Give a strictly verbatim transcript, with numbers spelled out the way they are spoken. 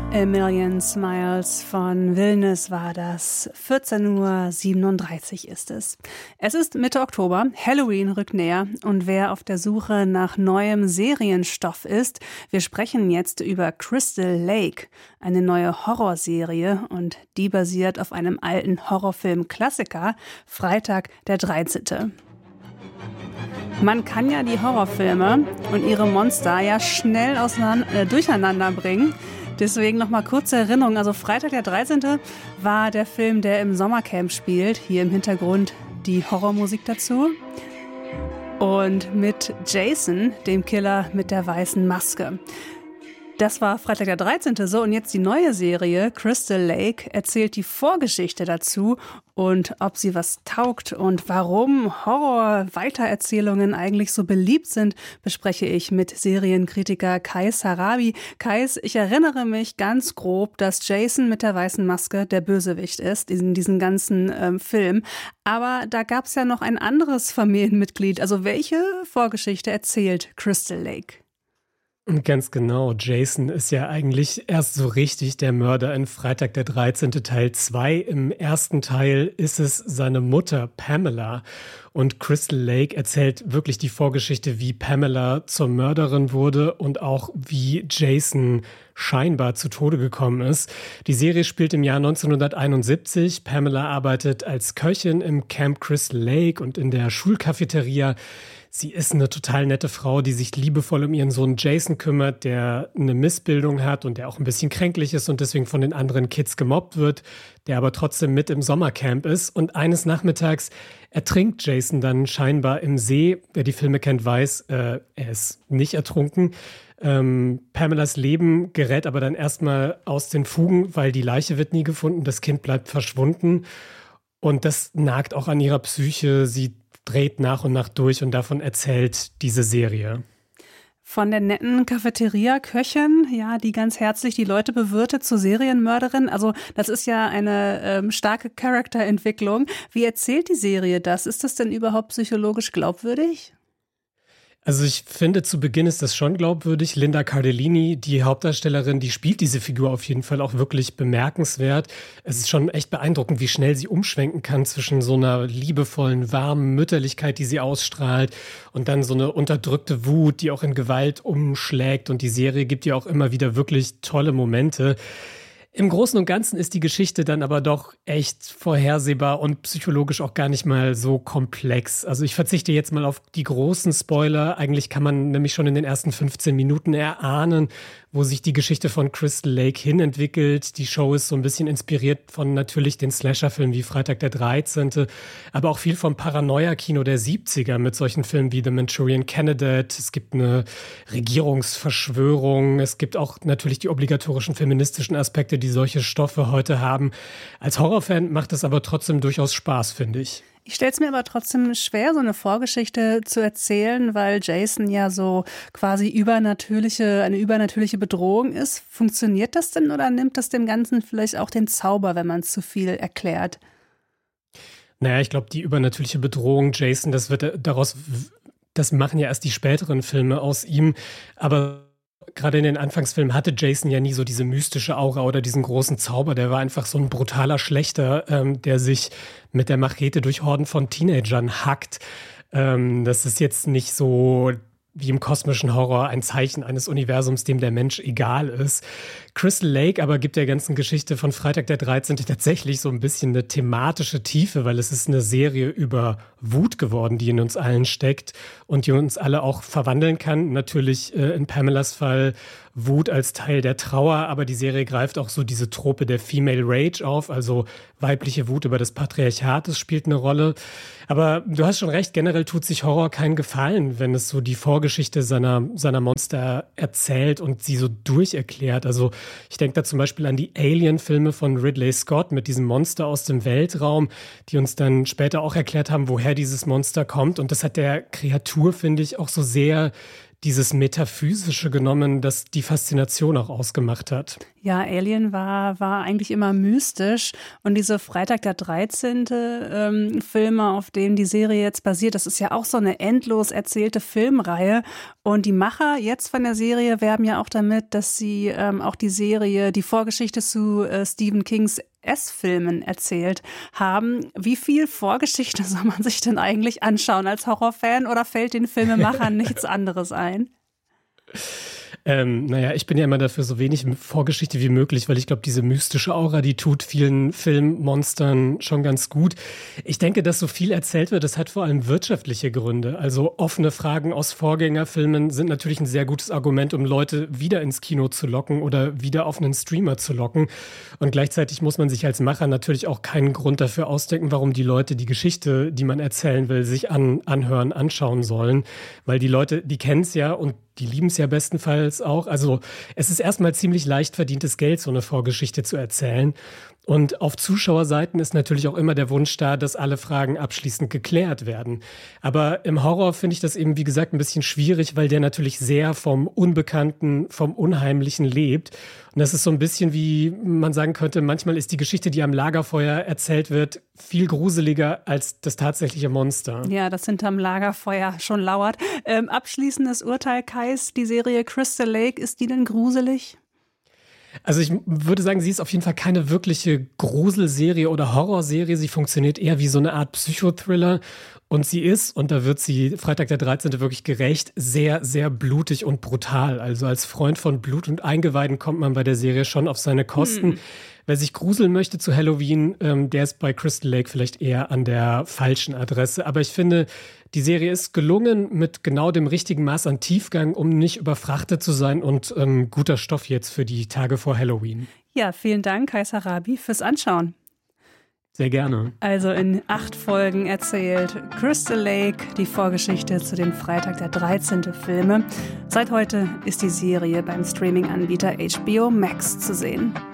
A Million Smiles von Villnes war das. vierzehn Uhr siebenunddreißig ist es. Es ist Mitte Oktober, Halloween rückt näher und wer auf der Suche nach neuem Serienstoff ist, wir sprechen jetzt über Crystal Lake, eine neue Horrorserie und die basiert auf einem alten Horrorfilm-Klassiker, Freitag der dreizehnte Man kann ja die Horrorfilme und ihre Monster ja schnell auseinander, äh, durcheinander bringen. Deswegen nochmal kurze Erinnerung. Also Freitag der dreizehnte war der Film, der im Sommercamp spielt. Hier im Hintergrund die Horrormusik dazu. Und mit Jason, dem Killer mit der weißen Maske. Das war Freitag der dreizehnte So, und jetzt die neue Serie, Crystal Lake, erzählt die Vorgeschichte dazu und ob sie was taugt und warum Horror-Weitererzählungen eigentlich so beliebt sind, bespreche ich mit Serienkritiker Kais Harabi. Kais, ich erinnere mich ganz grob, dass Jason mit der weißen Maske der Bösewicht ist in diesem ganzen ähm, Film. Aber da gab es ja noch ein anderes Familienmitglied. Also welche Vorgeschichte erzählt Crystal Lake? Ganz genau. Jason ist ja eigentlich erst so richtig der Mörder in Freitag der dreizehnte Teil zwei. Im ersten Teil ist es seine Mutter Pamela. Und Crystal Lake erzählt wirklich die Vorgeschichte, wie Pamela zur Mörderin wurde und auch wie Jason scheinbar zu Tode gekommen ist. Die Serie spielt im Jahr neunzehnhunderteinundsiebzig. Pamela arbeitet als Köchin im Camp Crystal Lake und in der Schulcafeteria. Sie ist eine total nette Frau, die sich liebevoll um ihren Sohn Jason kümmert, der eine Missbildung hat und der auch ein bisschen kränklich ist und deswegen von den anderen Kids gemobbt wird, der aber trotzdem mit im Sommercamp ist. Und eines Nachmittags ertrinkt Jason dann scheinbar im See. Wer die Filme kennt, weiß, äh, er ist nicht ertrunken. Ähm, Pamelas Leben gerät aber dann erstmal aus den Fugen, weil die Leiche wird nie gefunden, das Kind bleibt verschwunden. Und das nagt auch an ihrer Psyche. Sie dreht nach und nach durch und davon erzählt diese Serie. Von der netten Cafeteria-Köchin, ja, die ganz herzlich die Leute bewirtet, zur Serienmörderin. Also das ist ja eine ähm, starke Charakterentwicklung. Wie erzählt die Serie das? Ist das denn überhaupt psychologisch glaubwürdig? Also ich finde, zu Beginn ist das schon glaubwürdig. Linda Cardellini, die Hauptdarstellerin, die spielt diese Figur auf jeden Fall auch wirklich bemerkenswert. Es ist schon echt beeindruckend, wie schnell sie umschwenken kann zwischen so einer liebevollen, warmen Mütterlichkeit, die sie ausstrahlt, und dann so eine unterdrückte Wut, die auch in Gewalt umschlägt. Und die Serie gibt ihr auch immer wieder wirklich tolle Momente. Im Großen und Ganzen ist die Geschichte dann aber doch echt vorhersehbar und psychologisch auch gar nicht mal so komplex. Also ich verzichte jetzt mal auf die großen Spoiler. Eigentlich kann man nämlich schon in den ersten fünfzehn Minuten erahnen, wo sich die Geschichte von Crystal Lake hin entwickelt. Die Show ist so ein bisschen inspiriert von natürlich den Slasher-Filmen wie Freitag der dreizehnte, aber auch viel vom Paranoia-Kino der siebziger mit solchen Filmen wie The Manchurian Candidate. Es gibt eine Regierungsverschwörung. Es gibt auch natürlich die obligatorischen feministischen Aspekte, die solche Stoffe heute haben. Als Horrorfan macht es aber trotzdem durchaus Spaß, finde ich. Ich stelle es mir aber trotzdem schwer, so eine Vorgeschichte zu erzählen, weil Jason ja so quasi übernatürliche, eine übernatürliche Bedrohung ist. Funktioniert das denn oder nimmt das dem Ganzen vielleicht auch den Zauber, wenn man es zu viel erklärt? Naja, ich glaube, die übernatürliche Bedrohung, Jason, das wird daraus, das machen ja erst die späteren Filme aus ihm, aber gerade in den Anfangsfilmen hatte Jason ja nie so diese mystische Aura oder diesen großen Zauber. Der war einfach so ein brutaler Schlächter, ähm, der sich mit der Machete durch Horden von Teenagern hackt. Ähm, das ist jetzt nicht so wie im kosmischen Horror ein Zeichen eines Universums, dem der Mensch egal ist. Crystal Lake aber gibt der ganzen Geschichte von Freitag der dreizehnte tatsächlich so ein bisschen eine thematische Tiefe, weil es ist eine Serie über Wut geworden, die in uns allen steckt und die uns alle auch verwandeln kann. Natürlich äh, in Pamelas Fall Wut als Teil der Trauer, aber die Serie greift auch so diese Trope der Female Rage auf, also weibliche Wut über das Patriarchat, das spielt eine Rolle. Aber du hast schon recht, generell tut sich Horror keinen Gefallen, wenn es so die Vorgeschichte seiner, seiner Monster erzählt und sie so durcherklärt. Also ich denke da zum Beispiel an die Alien-Filme von Ridley Scott mit diesem Monster aus dem Weltraum, die uns dann später auch erklärt haben, woher dieses Monster kommt. Und das hat der Kreatur, finde ich, auch so sehr dieses Metaphysische genommen, das die Faszination auch ausgemacht hat. Ja, Alien war, war eigentlich immer mystisch und diese Freitag der dreizehnte Ähm, Filme, auf denen die Serie jetzt basiert, das ist ja auch so eine endlos erzählte Filmreihe und die Macher jetzt von der Serie werben ja auch damit, dass sie ähm, auch die Serie, die Vorgeschichte zu äh, Stephen Kings S-Filmen erzählt haben. Wie viel Vorgeschichte soll man sich denn eigentlich anschauen als Horrorfan oder fällt den Filmemachern nichts anderes ein? Ähm, naja, ich bin ja immer dafür so wenig Vorgeschichte wie möglich, weil ich glaube, diese mystische Aura, die tut vielen Filmmonstern schon ganz gut. Ich denke, dass so viel erzählt wird, das hat vor allem wirtschaftliche Gründe. Also offene Fragen aus Vorgängerfilmen sind natürlich ein sehr gutes Argument, um Leute wieder ins Kino zu locken oder wieder auf einen Streamer zu locken. Und gleichzeitig muss man sich als Macher natürlich auch keinen Grund dafür ausdenken, warum die Leute die Geschichte, die man erzählen will, sich an, anhören, anschauen sollen. Weil die Leute, die kennen es ja und die lieben es ja bestenfalls auch. Also es ist erstmal ziemlich leicht verdientes Geld, so eine Vorgeschichte zu erzählen. Und auf Zuschauerseiten ist natürlich auch immer der Wunsch da, dass alle Fragen abschließend geklärt werden. Aber im Horror finde ich das eben, wie gesagt, ein bisschen schwierig, weil der natürlich sehr vom Unbekannten, vom Unheimlichen lebt. Und das ist so ein bisschen wie man sagen könnte, manchmal ist die Geschichte, die am Lagerfeuer erzählt wird, viel gruseliger als das tatsächliche Monster. Ja, das hinterm Lagerfeuer schon lauert. Ähm, abschließendes Urteil, Kais, die Serie Crystal Lake, ist die denn gruselig? Also ich würde sagen, sie ist auf jeden Fall keine wirkliche Gruselserie oder Horrorserie. Sie funktioniert eher wie so eine Art Psychothriller. Und sie ist, und da wird sie Freitag der dreizehnte wirklich gerecht, sehr, sehr blutig und brutal. Also als Freund von Blut und Eingeweiden kommt man bei der Serie schon auf seine Kosten. Hm. Wer sich gruseln möchte zu Halloween, ähm, der ist bei Crystal Lake vielleicht eher an der falschen Adresse. Aber ich finde, die Serie ist gelungen mit genau dem richtigen Maß an Tiefgang, um nicht überfrachtet zu sein und ähm, guter Stoff jetzt für die Tage vor Halloween. Ja, vielen Dank, Kais Harabi, fürs Anschauen. Sehr gerne. Also in acht Folgen erzählt Crystal Lake die Vorgeschichte zu den Freitag der dreizehnte Filme. Seit heute ist die Serie beim Streaming-Anbieter H B O Max zu sehen.